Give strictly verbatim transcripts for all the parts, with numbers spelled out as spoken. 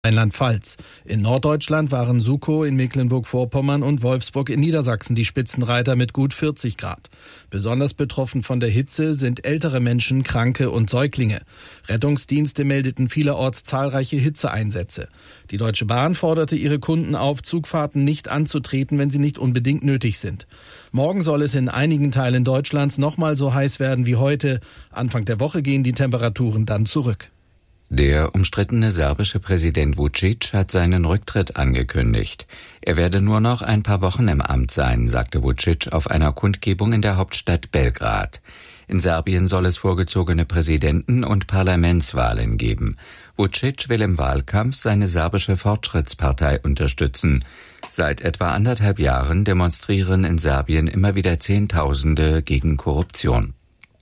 Rheinland-Pfalz. In Norddeutschland waren Sukow in Mecklenburg-Vorpommern und Wolfsburg in Niedersachsen die Spitzenreiter mit gut vierzig Grad. Besonders betroffen von der Hitze sind ältere Menschen, Kranke und Säuglinge. Rettungsdienste meldeten vielerorts zahlreiche Hitzeeinsätze. Die Deutsche Bahn forderte ihre Kunden auf, Zugfahrten nicht anzutreten, wenn sie nicht unbedingt nötig sind. Morgen soll es in einigen Teilen Deutschlands nochmal so heiß werden wie heute. Anfang der Woche gehen die Temperaturen dann zurück. Der umstrittene serbische Präsident Vučić hat seinen Rücktritt angekündigt. Er werde nur noch ein paar Wochen im Amt sein, sagte Vučić auf einer Kundgebung in der Hauptstadt Belgrad. In Serbien soll es vorgezogene Präsidenten- und Parlamentswahlen geben. Vučić will im Wahlkampf seine serbische Fortschrittspartei unterstützen. Seit etwa anderthalb Jahren demonstrieren in Serbien immer wieder Zehntausende gegen Korruption.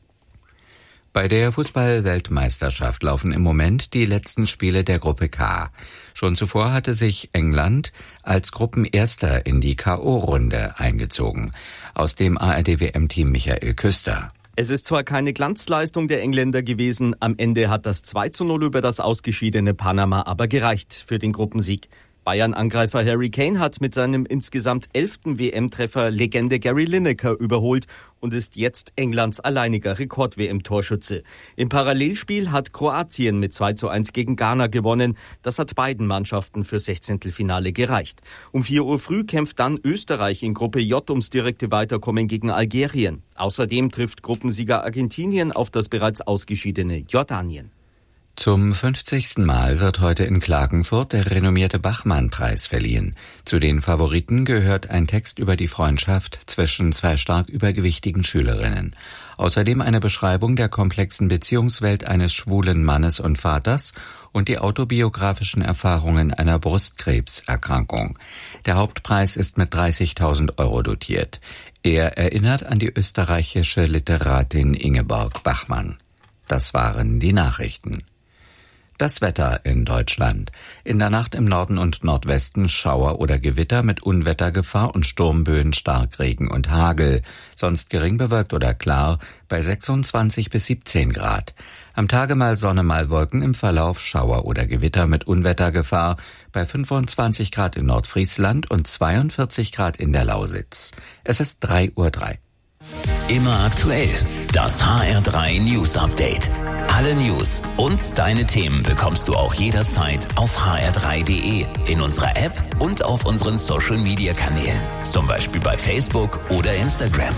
Bei der Fußball-Weltmeisterschaft laufen im Moment die letzten Spiele der Gruppe K. Schon zuvor hatte sich England als Gruppenerster in die K O-Runde eingezogen. Aus dem A R D W M-Team Michael Küster. Es ist zwar keine Glanzleistung der Engländer gewesen, am Ende hat das zwei zu null über das ausgeschiedene Panama aber gereicht für den Gruppensieg. Bayern-Angreifer Harry Kane hat mit seinem insgesamt elften W M-Treffer Legende Gary Lineker überholt und ist jetzt Englands alleiniger Rekord-W M-Torschütze. Im Parallelspiel hat Kroatien mit zwei zu eins gegen Ghana gewonnen. Das hat beiden Mannschaften für Sechzehntelfinale gereicht. Um vier Uhr früh kämpft dann Österreich in Gruppe J ums direkte Weiterkommen gegen Algerien. Außerdem trifft Gruppensieger Argentinien auf das bereits ausgeschiedene Jordanien. Zum fünfzigsten Mal wird heute in Klagenfurt der renommierte Bachmann-Preis verliehen. Zu den Favoriten gehört ein Text über die Freundschaft zwischen zwei stark übergewichtigen Schülerinnen. Außerdem eine Beschreibung der komplexen Beziehungswelt eines schwulen Mannes und Vaters und die autobiografischen Erfahrungen einer Brustkrebserkrankung. Der Hauptpreis ist mit dreißigtausend Euro dotiert. Er erinnert an die österreichische Literatin Ingeborg Bachmann. Das waren die Nachrichten. Das Wetter in Deutschland. In der Nacht im Norden und Nordwesten Schauer oder Gewitter mit Unwettergefahr und Sturmböen, Starkregen und Hagel. Sonst gering bewölkt oder klar bei sechsundzwanzig bis siebzehn Grad. Am Tage mal Sonne, mal Wolken, im Verlauf Schauer oder Gewitter mit Unwettergefahr bei fünfundzwanzig Grad in Nordfriesland und zweiundvierzig Grad in der Lausitz. Es ist drei Uhr drei. Immer aktuell. Das H R drei News Update. Alle News und deine Themen bekommst du auch jederzeit auf h r drei punkt d e, in unserer App und auf unseren Social-Media-Kanälen. Zum Beispiel bei Facebook oder Instagram.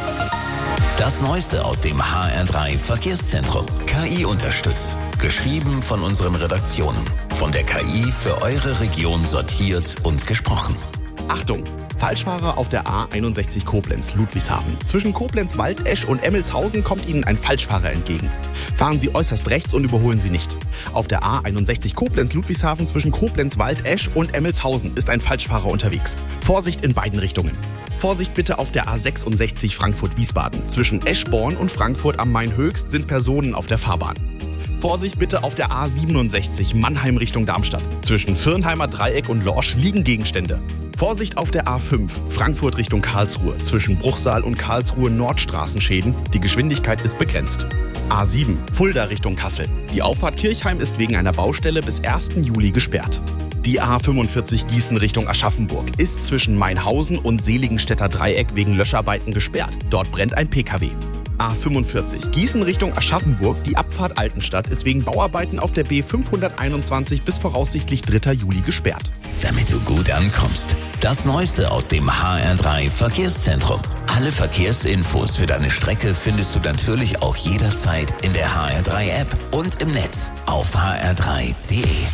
Das Neueste aus dem H R drei Verkehrszentrum. K I unterstützt. Geschrieben von unseren Redaktionen. Von der K I für eure Region sortiert und gesprochen. Achtung! Falschfahrer auf der A einundsechzig Koblenz-Ludwigshafen. Zwischen Koblenz-Waldesch und Emmelshausen kommt Ihnen ein Falschfahrer entgegen. Fahren Sie äußerst rechts und überholen Sie nicht. Auf der A einundsechzig Koblenz-Ludwigshafen zwischen Koblenz-Waldesch und Emmelshausen ist ein Falschfahrer unterwegs. Vorsicht in beiden Richtungen. Vorsicht bitte auf der A sechsundsechzig Frankfurt-Wiesbaden. Zwischen Eschborn und Frankfurt am Main-Höchst sind Personen auf der Fahrbahn. Vorsicht bitte auf der A siebenundsechzig Mannheim Richtung Darmstadt. Zwischen Virnheimer Dreieck und Lorsch liegen Gegenstände. Vorsicht auf der A fünf Frankfurt Richtung Karlsruhe. Zwischen Bruchsal und Karlsruhe Nordstraßenschäden. Die Geschwindigkeit ist begrenzt. A sieben Fulda Richtung Kassel. Die Auffahrt Kirchheim ist wegen einer Baustelle bis ersten Juli gesperrt. Die A fünfundvierzig Gießen Richtung Aschaffenburg ist zwischen Mainhausen und Seligenstädter Dreieck wegen Löscharbeiten gesperrt. Dort brennt ein P K W. A fünfundvierzig Gießen Richtung Aschaffenburg, die Abfahrt Altenstadt ist wegen Bauarbeiten auf der B fünfhunderteinundzwanzig bis voraussichtlich dritter Juli gesperrt. Damit du gut ankommst. Das Neueste aus dem H R drei Verkehrszentrum. Alle Verkehrsinfos für deine Strecke findest du natürlich auch jederzeit in der H R drei App und im Netz auf h r drei punkt d e.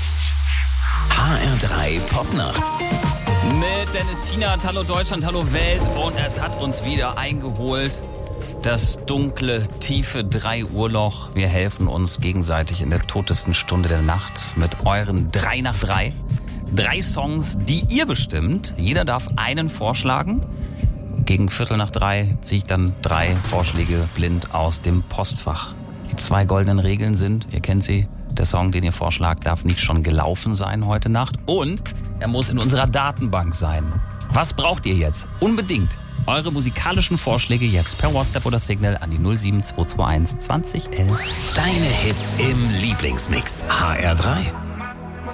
H R drei Popnacht. Mit Dennis Tienert, hallo Deutschland, hallo Welt, und es hat uns wieder eingeholt. Das dunkle, tiefe drei Uhr Loch. Wir helfen uns gegenseitig in der totesten Stunde der Nacht mit euren drei nach drei. Drei Songs, die ihr bestimmt. Jeder darf einen vorschlagen. Gegen Viertel nach drei ziehe ich dann drei Vorschläge blind aus dem Postfach. Die zwei goldenen Regeln sind, ihr kennt sie, der Song, den ihr vorschlagt, darf nicht schon gelaufen sein heute Nacht. Und er muss in unserer Datenbank sein. Was braucht ihr jetzt? Unbedingt eure musikalischen Vorschläge jetzt per WhatsApp oder Signal an die null sieben zwei zwei eins zwanzig elf. Deine Hits im Lieblingsmix. H R drei.